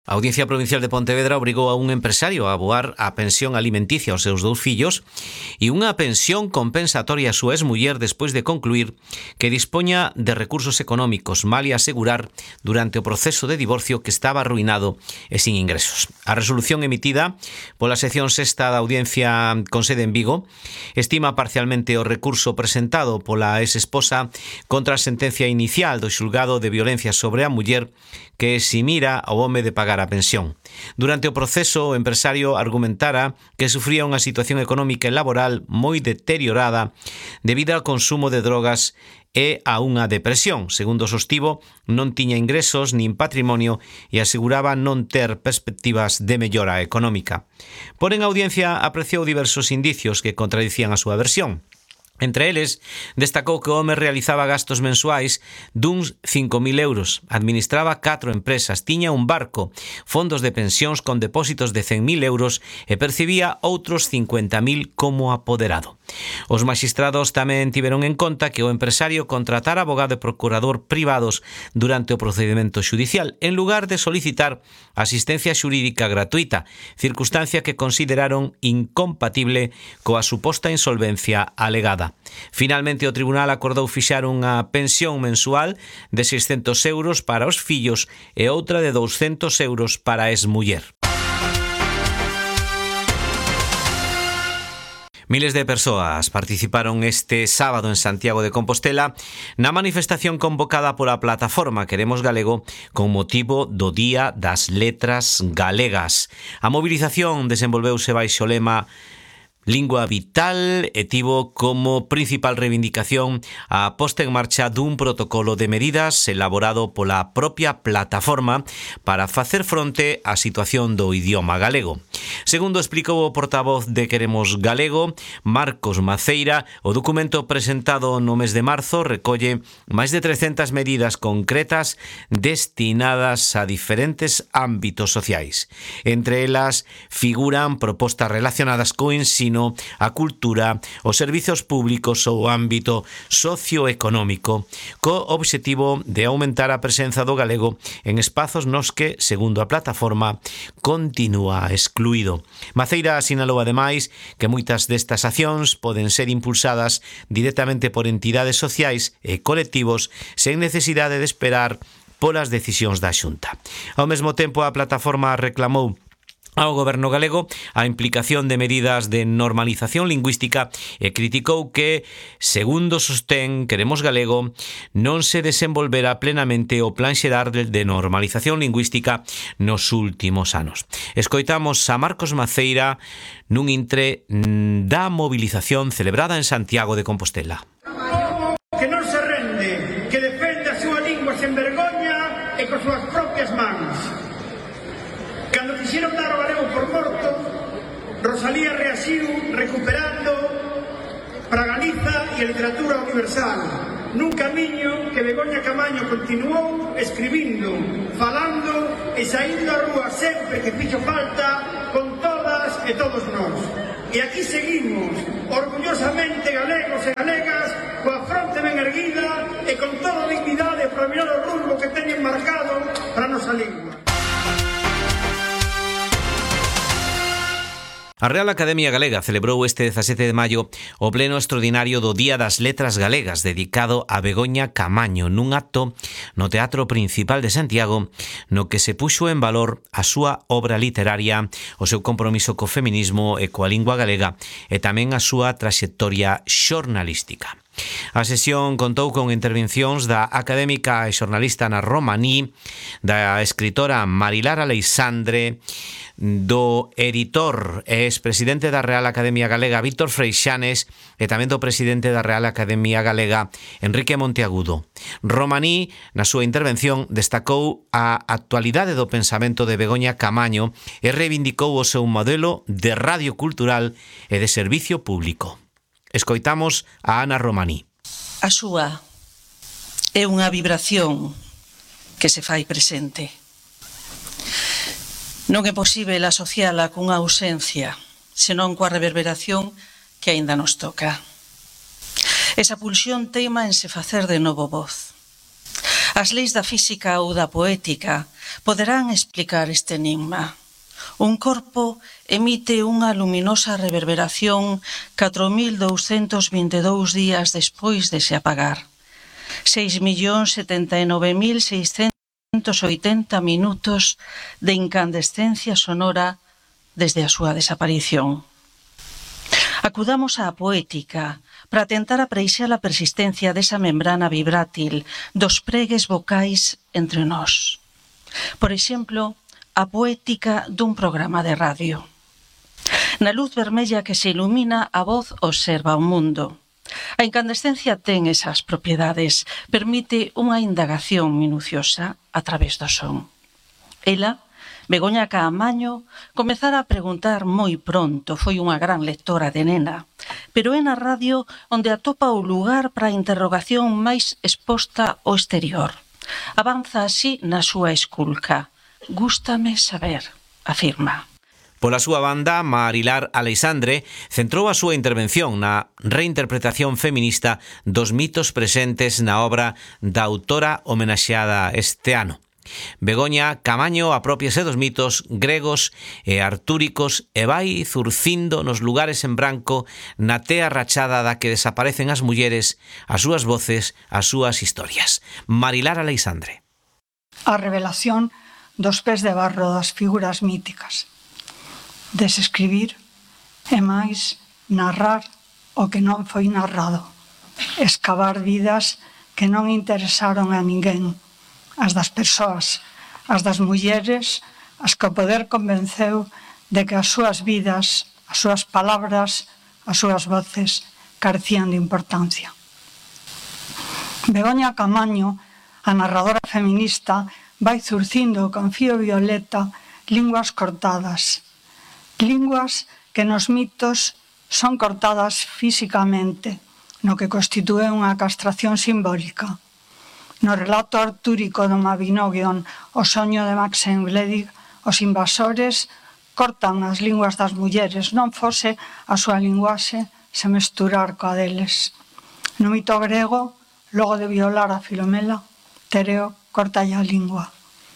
A Audiencia Provincial de Pontevedra obrigou a un empresario a aboar a pensión alimenticia aos seus 2 fillos e unha pensión compensatoria a súa exmuller despois de concluir que dispoña de recursos económicos, malia asegurar durante o proceso de divorcio que estaba arruinado e sin ingresos. A resolución emitida pola sección sexta da Audiencia con sede en Vigo estima parcialmente o recurso presentado pola ex-esposa contra a sentencia inicial do xulgado de violencia sobre a muller que eximira ao home de pagar a pensión. Durante o proceso, o empresario argumentara que sufría unha situación económica e laboral moi deteriorada debido ao consumo de drogas e a unha depresión. Segundo sostivo, non tiña ingresos nin patrimonio e aseguraba non ter perspectivas de mellora económica. Porén, a audiencia apreciou diversos indicios que contradicían a súa versión. Entre eles, destacou que o home realizaba gastos mensuais duns 5.000 euros, administraba 4 empresas, tiña un barco, fondos de pensións con depósitos de 100.000 euros e percibía outros 50.000 como apoderado. Os maxistrados tamén tiveron en conta que o empresario contratara abogado e procurador privados durante o procedimento xudicial, en lugar de solicitar asistencia xurídica gratuita, circunstancia que consideraron incompatible coa suposta insolvencia alegada. Finalmente, o tribunal acordou fixar unha pensión mensual de 600 euros para os fillos e outra de 200 euros para a exmuller. Miles de persoas participaron este sábado en Santiago de Compostela na manifestación convocada pola plataforma Queremos Galego con motivo do Día das Letras Galegas. A mobilización desenvolveuse baixo o lema Lingua Vital e tivo como principal reivindicación a posta en marcha dun protocolo de medidas elaborado pola propia plataforma para facer fronte á situación do idioma galego. Segundo explicou o portavoz de Queremos Galego, Marcos Maceira, o documento presentado no mes de marzo recolle máis de 300 medidas concretas destinadas a diferentes ámbitos sociais. Entre elas figuran propostas relacionadas co ensino, a cultura, os servizos públicos ou o ámbito socioeconómico, co obxectivo de aumentar a presenza do galego en espazos nos que, segundo a plataforma, continúa excluído. Maceira sinalou ademais que moitas destas accións poden ser impulsadas directamente por entidades sociais e colectivos sen necesidade de esperar polas decisións da Xunta. Ao mesmo tempo, a plataforma reclamou ao goberno galego a implicación de medidas de normalización lingüística e criticou que, segundo sostén Queremos Galego, non se desenvolverá plenamente o plan xeral de normalización lingüística nos últimos anos. Escoitamos a Marcos Maceira nun intre da movilización celebrada en Santiago de Compostela. Que non se rende, que defende a súa lingua sen vergoña e con súas propias mans. Cando quixeron dar o galego por morto, Rosalía reaxiu recuperando para Galiza e a literatura universal nun camiño que Begoña Camaño continuou escribindo, falando e saindo á rúa sempre que fixo falta con todas e todos nós. E aquí seguimos, orgullosamente galegos e galegas, coa fronte ben erguida e con toda dignidade para mirar o rumbo que teñen marcado para a nosa lingua. A Real Academia Galega celebrou este 17 de maio o pleno extraordinario do Día das Letras Galegas dedicado a Begoña Camaño nun acto no Teatro Principal de Santiago no que se puxo en valor a súa obra literaria, o seu compromiso co feminismo e coa lingua galega e tamén a súa traxectoria xornalística. A sesión contou con intervencións da académica e xornalista Ana Romaní, da escritora Marilar Aleixandre, do editor e expresidente da Real Academia Galega Víctor Freixanes e tamén do presidente da Real Academia Galega Enrique Monteagudo. Romaní, na súa intervención, destacou a actualidade do pensamento de Begoña Camaño e reivindicou o seu modelo de radio cultural e de servicio público. Escoitamos a Ana Romaní. A súa é unha vibración que se fai presente. Non é posíbel asociala cunha ausencia, senón coa reverberación que aínda nos toca. Esa pulsión teima en se facer de novo voz. As leis da física ou da poética poderán explicar este enigma. Un corpo emite unha luminosa reverberación 4.222 días despois de se apagar. 6.079.680 minutos de incandescencia sonora desde a súa desaparición. Acudamos á poética para tentar apreixar a persistencia desa membrana vibrátil dos pregues vocais entre nós. Por exemplo, a poética dun programa de radio. Na luz vermella que se ilumina, a voz observa o mundo. A incandescencia ten esas propiedades, permite unha indagación minuciosa a través do son. Ela, Begoña Caamaño, comezara a preguntar moi pronto, foi unha gran lectora de nena, pero é na radio onde atopa o lugar para a interrogación máis exposta ao exterior. Avanza así na súa esculca. Gústame saber, afirma. Pola súa banda, Marilar Aleixandre centrou a súa intervención na reinterpretación feminista dos mitos presentes na obra da autora homenaxeada este ano. Begoña Caamaño apropiase dos mitos gregos e artúricos e vai zurcindo nos lugares en branco na tea rachada da que desaparecen as mulleres, as súas voces, as súas historias. Marilar Aleixandre. A revelación dos pés de barro das figuras míticas. Desescribir e máis narrar o que non foi narrado. Escavar vidas que non interesaron a ninguén. As das persoas, as das mulleres, as que o poder convenceu de que as súas vidas, as súas palabras, as súas voces carecían de importancia. Begoña Caamaño, a narradora feminista, vai zurcindo con fío violeta linguas cortadas. Linguas que nos mitos son cortadas físicamente, no que constitúe unha castración simbólica. No relato artúrico do Mabinogion, O soño de Maxen Gledig, os invasores cortan as linguas das mulleres, non fose a súa linguaxe se mesturar coa deles. No mito grego, logo de violar a Filomela, Tereo cortalle a lingua.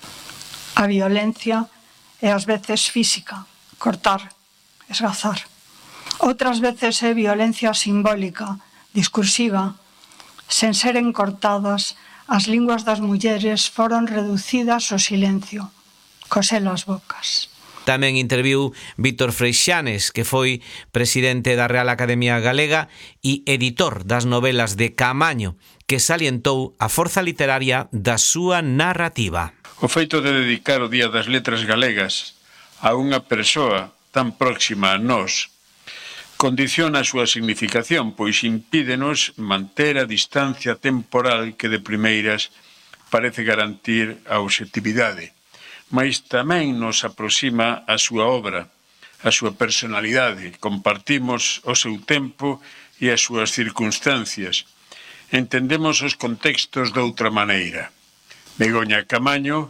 A violencia é ás veces física, cortar, esgazar. Outras veces é violencia simbólica, discursiva. Sen seren cortadas, as linguas das mulleres foron reducidas ao silencio, coselo as bocas. Tamén interviu Víctor Freixanes, que foi presidente da Real Academia Galega e editor das novelas de Caamaño, que salientou a forza literaria da súa narrativa. O feito de dedicar o Día das Letras Galegas a unha persoa tan próxima a nós condiciona a súa significación, pois impídenos manter a distancia temporal que de primeiras parece garantir a obxectividade, mas tamén nos aproxima a súa obra, a súa personalidade, compartimos o seu tempo e as súas circunstancias, entendemos os contextos de outra maneira. Begoña Caamaño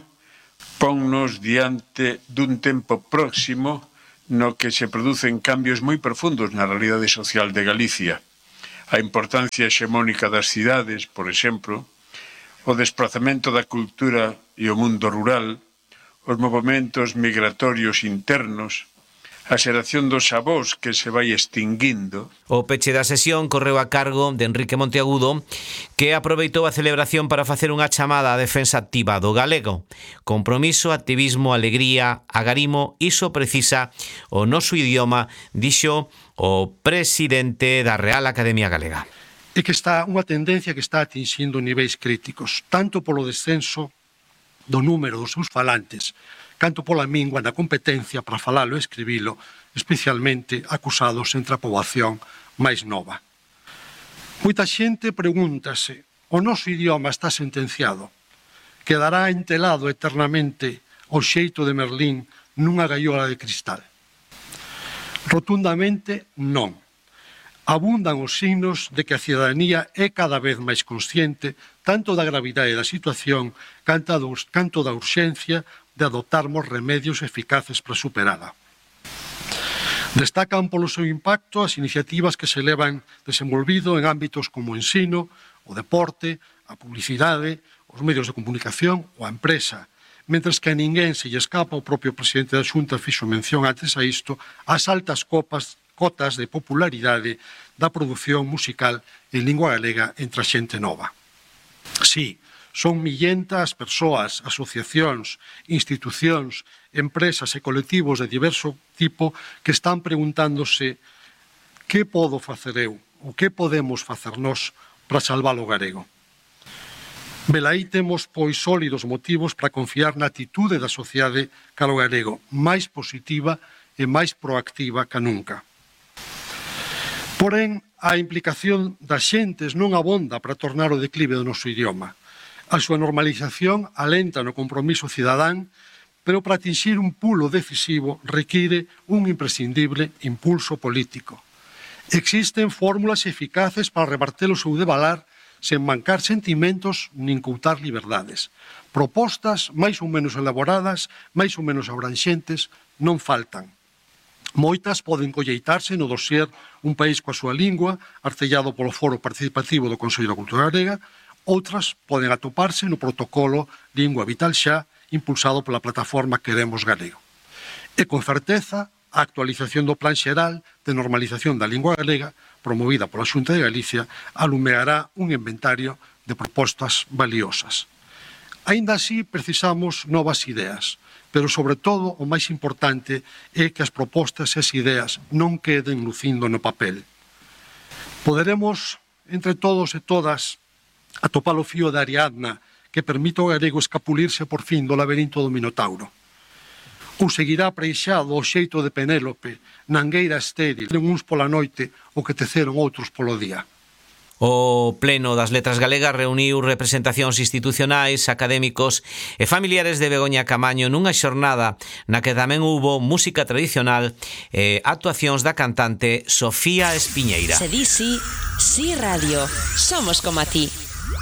ponnos diante dun tempo próximo no que se producen cambios moi profundos na realidade social de Galicia. A importancia hexemónica das cidades, por exemplo, o desplazamento da cultura e o mundo rural, os movimentos migratorios internos, a xeración dos avós que se vai extinguindo. O peche da sesión correu a cargo de Enrique Monteagudo, que aproveitou a celebración para facer unha chamada á defensa activa do galego. Compromiso, activismo, alegría, agarimo, iso precisa o noso idioma, dixo o presidente da Real Academia Galega. É que está unha tendencia que está atinxindo niveis críticos, tanto polo descenso do número dos seus falantes, canto pola mingua na competencia para falalo e escribilo, especialmente acusados entre a poboación máis nova. Moita xente pregúntase, o noso idioma está sentenciado? Quedará entelado eternamente o xeito de Merlín nunha gaiola de cristal? Rotundamente non. Abundan os signos de que a cidadanía é cada vez máis consciente tanto da gravidade da situación canto da urxencia de adoptarmos remedios eficaces para superala. Destacan polo seu impacto as iniciativas que se levan desenvolvido en ámbitos como o ensino, o deporte, a publicidade, os medios de comunicación ou a empresa, mentres que a ninguén se lle escapa, o propio presidente da Xunta fixo mención antes a isto, as altas cotas de popularidade da produción musical en lingua galega entre a xente nova. Sí, son millentas persoas, asociacións, institucións, empresas e colectivos de diverso tipo que están preguntándose que podo facer eu, ou que podemos facer nós para salvar o galego. Velaí temos, pois, sólidos motivos para confiar na atitude da sociedade cara ao galego, máis positiva e máis proactiva que nunca. Porén, a implicación das xentes non abonda para tornar o declive do noso idioma. A súa normalización alenta no compromiso cidadán, pero para atingir un pulo decisivo require un imprescindible impulso político. Existen fórmulas eficaces para reverter o seu devalar sen mancar sentimentos nin coutar liberdades. Propostas máis ou menos elaboradas, máis ou menos abranxentes, non faltan. Moitas poden colleitarse no dossier Un país coa súa lingua, artellado polo Foro Participativo do Consello da Cultura Galega, outras poden atoparse no protocolo Lingua Vital Xa, impulsado pola plataforma Queremos Galego. E con certeza, a actualización do Plan Xeral de Normalización da Lingua Galega, promovida pola Xunta de Galicia, alumeará un inventario de propostas valiosas. Aínda así, precisamos novas ideas, pero, sobre todo, o máis importante é que as propostas e as ideas non queden lucindo no papel. Poderemos, entre todos e todas, atopar o fío da Ariadna que permite ao galego escapulirse por fin do laberinto do Minotauro. Ou seguirá preixado o xeito de Penélope, nangueira estéril, uns pola noite o que teceron outros polo día. O Pleno das Letras Galegas reuniu representacións institucionais, académicos e familiares de Begoña Camaño nunha xornada na que tamén hubo música tradicional e actuacións da cantante Sofía Espiñeira. Se di sí, sí radio. Somos como a ti.